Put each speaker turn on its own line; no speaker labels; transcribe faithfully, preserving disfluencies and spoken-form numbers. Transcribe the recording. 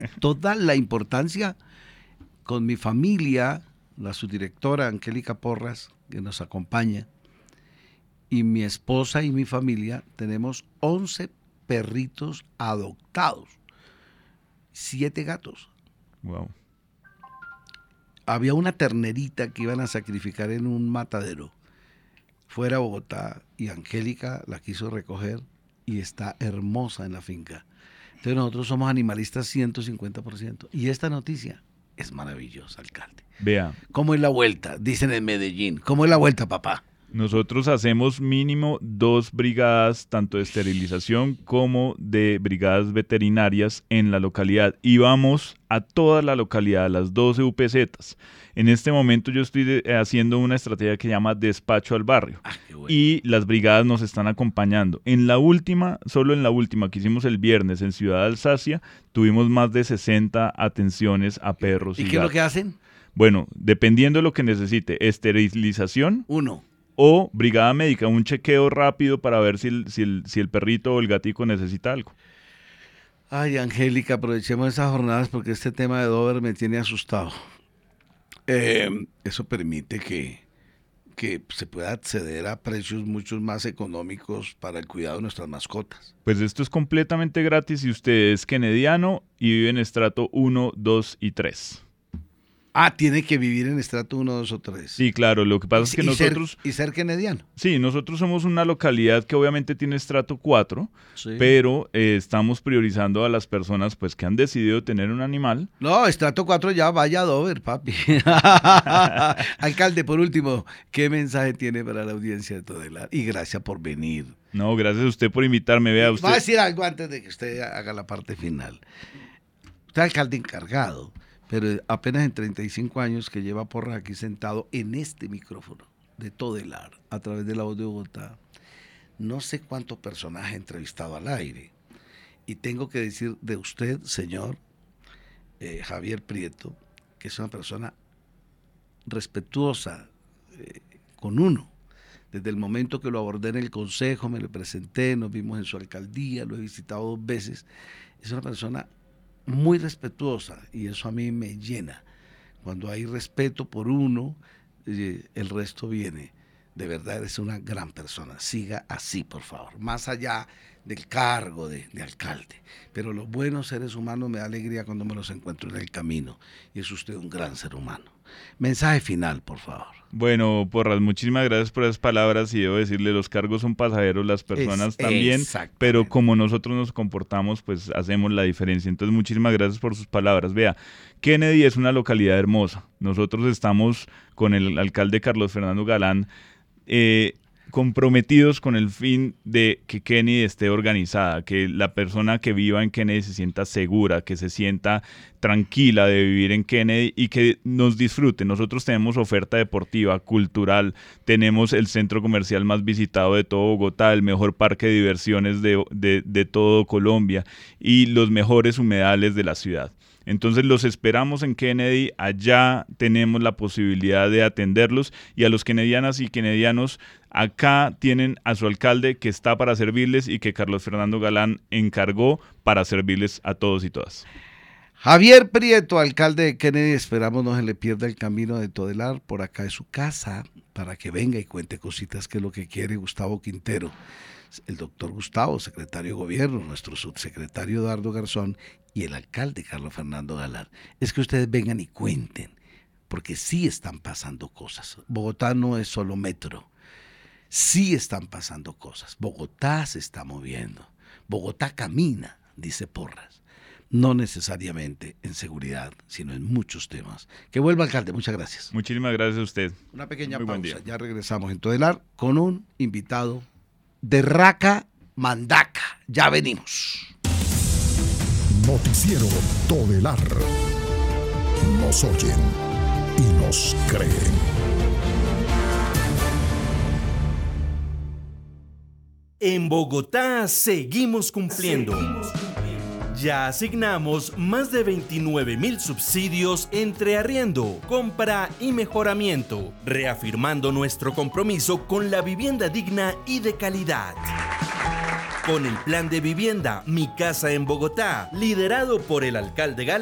Toda la importancia con mi familia, la subdirectora Angélica Porras, que nos acompaña, y mi esposa y mi familia, tenemos once perritos adoptados, siete gatos.
Wow.
Había una ternerita que iban a sacrificar en un matadero fuera de Bogotá y Angélica la quiso recoger y está hermosa en la finca. Entonces nosotros somos animalistas ciento cincuenta por ciento. Y esta noticia es maravillosa, alcalde.
Vea.
¿Cómo es la vuelta? Dicen en Medellín. ¿Cómo es la vuelta, papá?
Nosotros hacemos mínimo dos brigadas, tanto de esterilización como de brigadas veterinarias en la localidad. Y vamos a toda la localidad, a las doce U P Zetas. En este momento yo estoy de, haciendo una estrategia que se llama despacho al barrio.
Ah, qué bueno.
Y las brigadas nos están acompañando. En la última, solo en la última que hicimos el viernes en Ciudad Alsacia, tuvimos más de sesenta atenciones a perros y,
¿Y
gatos.
qué es lo que hacen?
Bueno, dependiendo de lo que necesite, esterilización.
Uno.
O brigada médica, un chequeo rápido para ver si el, si el, si el perrito o el gatico necesita algo.
Ay, Angélica, aprovechemos esas jornadas porque este tema de Dover me tiene asustado. Eh, eso permite que, que se pueda acceder a precios mucho más económicos para el cuidado de nuestras mascotas.
Pues esto es completamente gratis si usted es kennediano y vive en estrato uno, dos y tres.
Ah, tiene que vivir en estrato uno, dos o tres.
Sí, claro, lo que pasa es que
y
nosotros...
Ser, y ser kennediano.
Sí, nosotros somos una localidad que obviamente tiene estrato cuatro,
Sí.
pero eh, estamos priorizando a las personas pues que han decidido tener un animal.
No, estrato cuatro ya vaya a Dover, papi. Alcalde, por último, ¿qué mensaje tiene para la audiencia de Todelar? Y gracias por venir.
No, gracias a usted por invitarme, vea usted.
Va a decir algo antes de que usted haga la parte final. Usted es alcalde encargado, pero apenas en treinta y cinco años que lleva Porras aquí sentado en este micrófono de Todelar, a través de La Voz de Bogotá, no sé cuántos personajes he entrevistado al aire. Y tengo que decir de usted, señor eh, Javier Prieto, que es una persona respetuosa eh, con uno. Desde el momento que lo abordé en el consejo, me lo presenté, nos vimos en su alcaldía, lo he visitado dos veces. Es una persona muy respetuosa y eso a mí me llena. Cuando hay respeto por uno, eh, el resto viene. De verdad es una gran persona. Siga así, por favor. Más allá del cargo de, de alcalde. Pero los buenos seres humanos me da alegría cuando me los encuentro en el camino. Y es usted un gran ser humano. Mensaje final, por favor.
Bueno, Porras, muchísimas gracias por esas palabras y debo decirle, los cargos son pasajeros, las personas
Es,
también, pero como nosotros nos comportamos, pues hacemos la diferencia. Entonces, muchísimas gracias por sus palabras. Vea, Kennedy es una localidad hermosa. Nosotros estamos con el alcalde Carlos Fernando Galán, eh, comprometidos con el fin de que Kennedy esté organizada, que la persona que viva en Kennedy se sienta segura, que se sienta tranquila de vivir en Kennedy y que nos disfrute. Nosotros tenemos oferta deportiva, cultural, tenemos el centro comercial más visitado de todo Bogotá, el mejor parque de diversiones de, de, de todo Colombia y los mejores humedales de la ciudad. Entonces los esperamos en Kennedy, allá tenemos la posibilidad de atenderlos y a los kennedianas y kennedianos acá tienen a su alcalde que está para servirles y que Carlos Fernando Galán encargó para servirles a todos y todas.
Javier Prieto, alcalde de Kennedy, esperamos no se le pierda el camino de Todelar, por acá es su casa, para que venga y cuente cositas que es lo que quiere Gustavo Quintero. El doctor Gustavo, secretario de Gobierno, nuestro subsecretario Eduardo Garzón y el alcalde Carlos Fernando Galán. Es que ustedes vengan y cuenten, porque sí están pasando cosas. Bogotá no es solo metro, sí están pasando cosas. Bogotá se está moviendo, Bogotá camina, dice Porras. No necesariamente en seguridad, sino en muchos temas. Que vuelva, alcalde, muchas gracias.
Muchísimas gracias a usted.
Una pequeña
Muy buen
pausa,
día.
ya regresamos en Todelar con un invitado de Raca Mandaca. Ya venimos.
Noticiero Todelar. Nos oyen y nos creen.
En Bogotá seguimos cumpliendo. Seguimos cumpliendo. Ya asignamos más de veintinueve mil subsidios entre arriendo, compra y mejoramiento, reafirmando nuestro compromiso con la vivienda digna y de calidad. Con el plan de vivienda Mi Casa en Bogotá, liderado por el alcalde Galán,